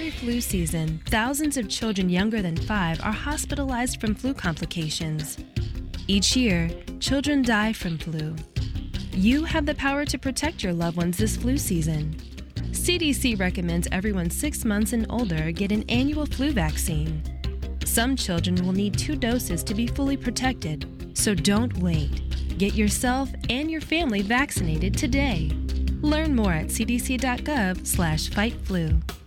Every flu season, thousands of children younger than 5 are hospitalized from flu complications. Each year, children die from flu. You have the power to protect your loved ones this flu season. CDC recommends everyone 6 months and older get an annual flu vaccine. Some children will need 2 doses to be fully protected, so don't wait. Get yourself and your family vaccinated today. Learn more at cdc.gov/fightflu.